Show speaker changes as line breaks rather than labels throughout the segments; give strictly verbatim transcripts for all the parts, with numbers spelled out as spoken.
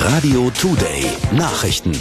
Radio Today Nachrichten.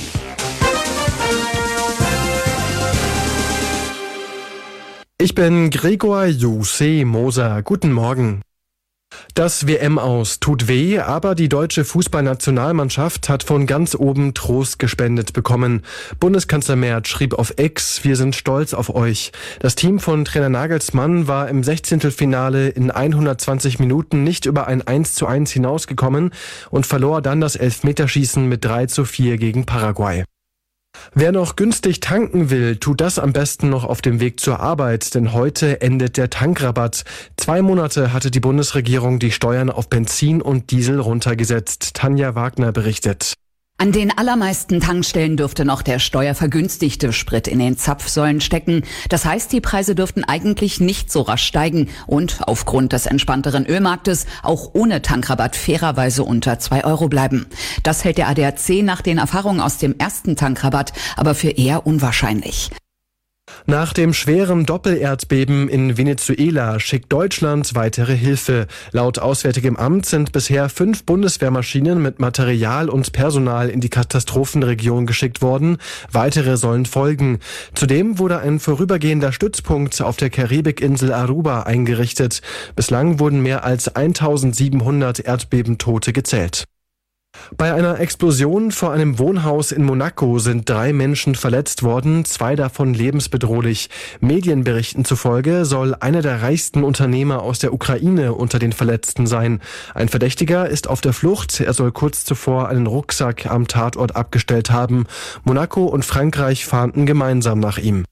Ich bin Gregor Jose Moser. Guten Morgen. Das W M-Aus tut weh, aber die deutsche Fußballnationalmannschaft hat von ganz oben Trost gespendet bekommen. Bundeskanzler Merz schrieb auf X: Wir sind stolz auf euch. Das Team von Trainer Nagelsmann war im Sechzehntelfinale in hundertzwanzig Minuten nicht über ein eins zu eins hinausgekommen und verlor dann das Elfmeterschießen mit drei zu vier gegen Paraguay. Wer noch günstig tanken will, tut das am besten noch auf dem Weg zur Arbeit, denn heute endet der Tankrabatt. Zwei Monate hatte die Bundesregierung die Steuern auf Benzin und Diesel runtergesetzt. Tanja Wagner berichtet.
An den allermeisten Tankstellen dürfte noch der steuervergünstigte Sprit in den Zapfsäulen stecken. Das heißt, die Preise dürften eigentlich nicht so rasch steigen und aufgrund des entspannteren Ölmarktes auch ohne Tankrabatt fairerweise unter zwei Euro bleiben. Das hält der A D A C nach den Erfahrungen aus dem ersten Tankrabatt aber für eher unwahrscheinlich.
Nach dem schweren Doppelerdbeben in Venezuela schickt Deutschland weitere Hilfe. Laut Auswärtigem Amt sind bisher fünf Bundeswehrmaschinen mit Material und Personal in die Katastrophenregion geschickt worden. Weitere sollen folgen. Zudem wurde ein vorübergehender Stützpunkt auf der Karibikinsel Aruba eingerichtet. Bislang wurden mehr als eintausendsiebenhundert Erdbebentote gezählt. Bei einer Explosion vor einem Wohnhaus in Monaco sind drei Menschen verletzt worden, zwei davon lebensbedrohlich. Medienberichten zufolge soll einer der reichsten Unternehmer aus der Ukraine unter den Verletzten sein. Ein Verdächtiger ist auf der Flucht. Er soll kurz zuvor einen Rucksack am Tatort abgestellt haben. Monaco und Frankreich fahnden gemeinsam nach ihm.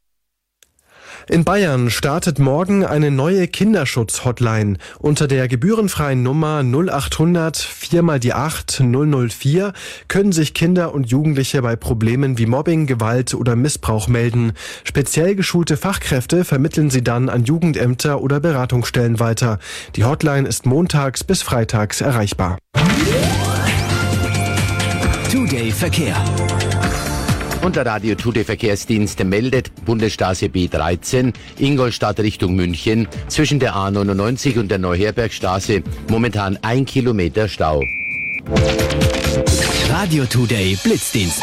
In Bayern startet morgen eine neue Kinderschutz-Hotline. Unter der gebührenfreien Nummer null achthundert vier mal die acht null null vier können sich Kinder und Jugendliche bei Problemen wie Mobbing, Gewalt oder Missbrauch melden. Speziell geschulte Fachkräfte vermitteln sie dann an Jugendämter oder Beratungsstellen weiter. Die Hotline ist montags bis freitags erreichbar.
Today Verkehr.
Und der Radio Today Verkehrsdienst meldet Bundesstraße B dreizehn, Ingolstadt Richtung München, zwischen der A neunundneunzig und der Neuherbergstraße momentan ein Kilometer Stau.
Radio Today Blitzdienst.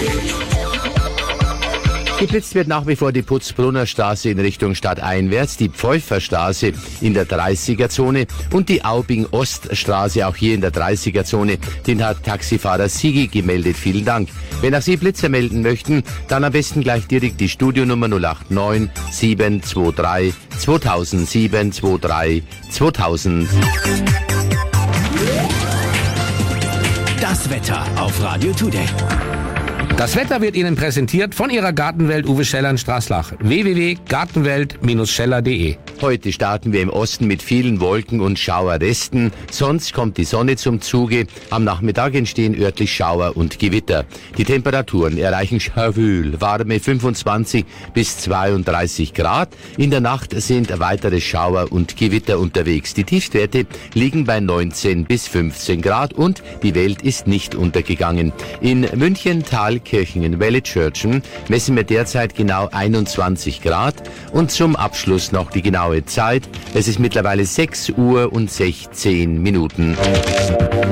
Geblitzt wird nach wie vor die Putzbrunner Straße in Richtung stadteinwärts, die Pfeuferstraße in der dreißiger-Zone und die Aubing-Oststraße auch hier in der dreißiger-Zone. Den hat Taxifahrer Sigi gemeldet. Vielen Dank. Wenn auch Sie Blitzer melden möchten, dann am besten gleich direkt die Studionummer null acht neun sieben zwei drei zweitausend sieben zwei drei zweitausend.
Das Wetter auf Radio Today.
Das Wetter wird Ihnen präsentiert von Ihrer Gartenwelt Uwe Scheller in Straßlach. w w w punkt gartenwelt Bindestrich scheller punkt de.
Heute starten wir im Osten mit vielen Wolken und Schauerresten. Sonst kommt die Sonne zum Zuge. Am Nachmittag entstehen örtlich Schauer und Gewitter. Die Temperaturen erreichen schwül warme fünfundzwanzig bis zweiunddreißig Grad. In der Nacht sind weitere Schauer und Gewitter unterwegs. Die Tiefstwerte liegen bei neunzehn bis fünfzehn Grad und die Welt ist nicht untergegangen. In München, Thalkirchen, in Wellitzschörtchen messen wir derzeit genau einundzwanzig Grad. Und zum Abschluss noch die genaue Zeit. Es ist mittlerweile sechs Uhr und sechzehn Minuten.